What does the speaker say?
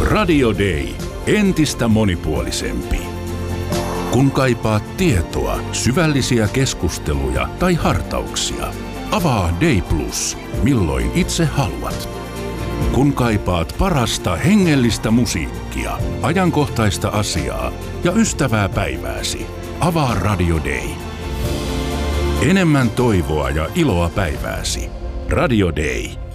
Radio Day. Entistä monipuolisempi. Kun kaipaat tietoa, syvällisiä keskusteluja tai hartauksia, avaa Day Plus, milloin itse haluat. Kun kaipaat parasta hengellistä musiikkia, ajankohtaista asiaa ja ystävää päivääsi, avaa Radio Day. Enemmän toivoa ja iloa päivääsi. Radio Day.